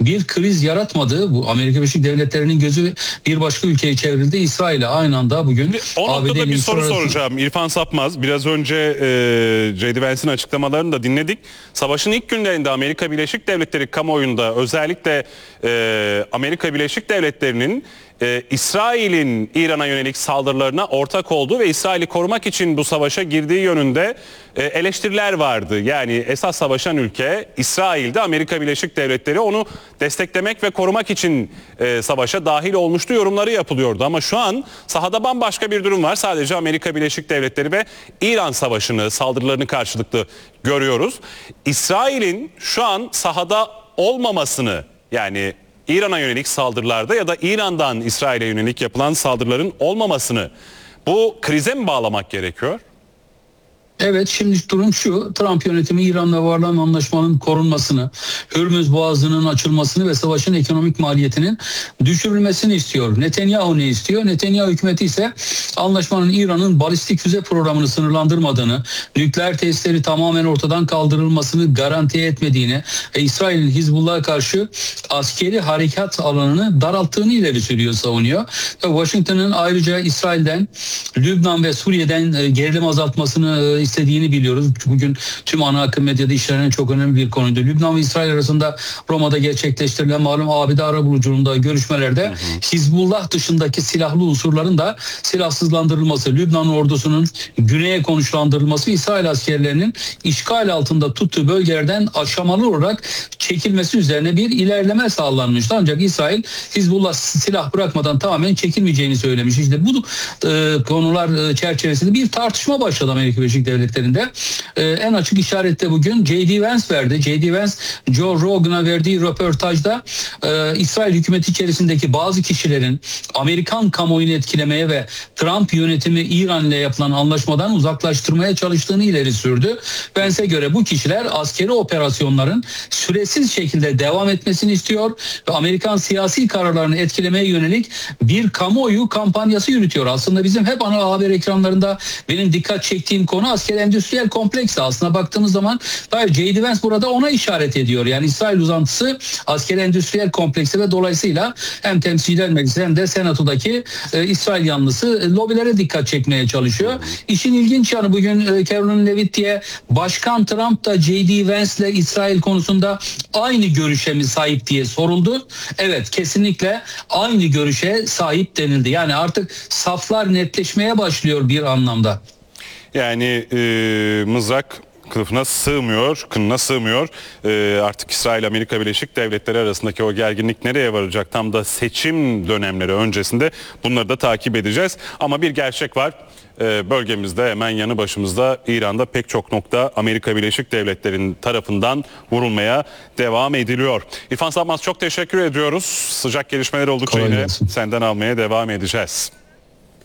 bir kriz yaratmadı. Bu Amerika Birleşik Devletleri'nin gözü bir başka ülkeye çevrildi. İsrail'e aynı anda bugün O noktada bir soru uluslararası... soracağım. İrfan Sapmaz, biraz önce J.D. Vance'in açıklamalarını da dinledik. Savaşın ilk günlerinde Amerika Birleşik Devletleri kamuoyunda özellikle Amerika Birleşik Devletleri'nin İsrail'in İran'a yönelik saldırılarına ortak olduğu ve İsrail'i korumak için bu savaşa girdiği yönünde eleştiriler vardı. Yani esas savaşan ülke İsrail'de, Amerika Birleşik Devletleri onu desteklemek ve korumak için savaşa dahil olmuştu yorumları yapılıyordu. Ama şu an sahada bambaşka bir durum var. Sadece Amerika Birleşik Devletleri ve İran savaşını, saldırılarını karşılıklı görüyoruz. İsrail'in şu an sahada olmamasını, yani İran'a yönelik saldırılarda ya da İran'dan İsrail'e yönelik yapılan saldırıların olmamasını bu krize mi bağlamak gerekiyor? Evet, şimdi durum şu: Trump yönetimi İran'la varılan anlaşmanın korunmasını, Hürmüz Boğazı'nın açılmasını ve savaşın ekonomik maliyetinin düşürülmesini istiyor. Netanyahu ne istiyor? Netanyahu hükümeti ise anlaşmanın İran'ın balistik füze programını sınırlandırmadığını, nükleer tesisleri tamamen ortadan kaldırılmasını garanti etmediğini ve İsrail'in Hizbullah'a karşı askeri harekat alanını daralttığını ileri sürüyor, savunuyor. Washington'ın ayrıca İsrail'den, Lübnan ve Suriye'den gerilim azaltmasını istediğini biliyoruz. Bugün tüm ana akım medyada işlenen çok önemli bir konuydu. Lübnan ve İsrail arasında Roma'da gerçekleştirilen malum abide arabuluculuğunda görüşmelerde Hizbullah dışındaki silahlı unsurların da silahsızlandırılması, Lübnan ordusunun güneye konuşlandırılması, İsrail askerlerinin işgal altında tuttuğu bölgelerden aşamalı olarak çekilmesi üzerine bir ilerleme sağlanmıştı. Ancak İsrail Hizbullah silah bırakmadan tamamen çekilmeyeceğini söylemiş. İşte bu konular çerçevesinde bir tartışma başladı Amerika Birleşik Devletleri'nde. En açık işarette bugün J.D. Vance verdi. J.D. Vance, Joe Rogan'a verdiği röportajda İsrail hükümeti içerisindeki bazı kişilerin Amerikan kamuoyunu etkilemeye ve Trump yönetimi İran ile yapılan anlaşmadan uzaklaştırmaya çalıştığını ileri sürdü. Vance'e göre bu kişiler askeri operasyonların süresiz şekilde devam etmesini istiyor ve Amerikan siyasi kararlarını etkilemeye yönelik bir kamuoyu kampanyası yürütüyor. Aslında bizim hep ana haber ekranlarında benim dikkat çektiğim konu asker endüstriyel kompleksi. Aslına baktığımız zaman J.D. Vance burada ona işaret ediyor. Yani İsrail uzantısı asker endüstriyel kompleksi ve dolayısıyla hem temsilciler meclisi hem de senatodaki İsrail yanlısı lobilere dikkat çekmeye çalışıyor. İşin ilginç yanı, bugün Caroline Levitt diye Başkan Trump da J.D. Vance ile İsrail konusunda aynı görüşe mi sahip diye soruldu. Evet, kesinlikle aynı görüşe sahip denildi. Yani artık saflar netleşmeye başlıyor bir anlamda. Yani mızrak kılıfına sığmıyor, kınına sığmıyor. Artık İsrail-Amerika Birleşik Devletleri arasındaki o gerginlik nereye varacak? Tam da seçim dönemleri öncesinde bunları da takip edeceğiz. Ama bir gerçek var. Bölgemizde hemen yanı başımızda İran'da pek çok nokta Amerika Birleşik Devletleri'nin tarafından vurulmaya devam ediliyor. İrfan Sapmaz, çok teşekkür ediyoruz. Sıcak gelişmeler oldukça yine senden almaya devam edeceğiz.